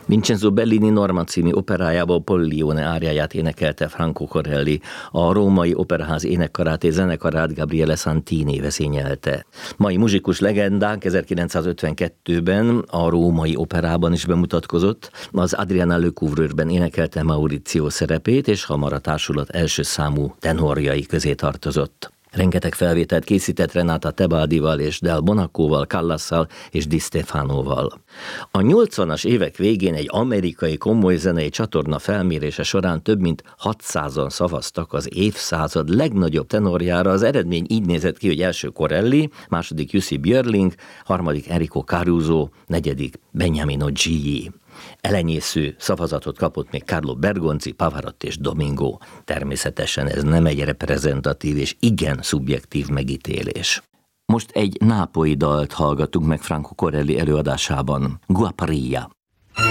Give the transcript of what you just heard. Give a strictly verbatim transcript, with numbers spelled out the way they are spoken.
Vincenzo Bellini Norma című operájából Pollione áriáját énekelte Franco Corelli, a Római Operaház énekkarát és zenekarát Gabriele Santini vezényelte. Mai muzsikus legendánk ezerkilencszázötvenkettőben a Római Operában is bemutatkozott, az Adriana Lecouvreur-ben énekelte Maurizio szerepét, és hamar a társulat első számú tenorjai közé tartozott. Rengeteg felvételt készített Renata Tebaldival és Del Bonacóval, Callasszal és Di Stefanoval. A nyolcvanas évek végén egy amerikai komoly zenei csatorna felmérése során több mint hatszázan szavaztak az évszázad legnagyobb tenorjára. Az eredmény így nézett ki, hogy első Corelli, második Jussi Björling, harmadik Enrico Caruso, negyedik Beniamino Gigli. Elenyésző szavazatot kapott még Carlo Bergonzi, Pavarotti és Domingo. Természetesen ez nem egy reprezentatív és igen szubjektív megítélés. Most egy nápolyi dalt hallgatunk meg Franco Corelli előadásában, Guaparia.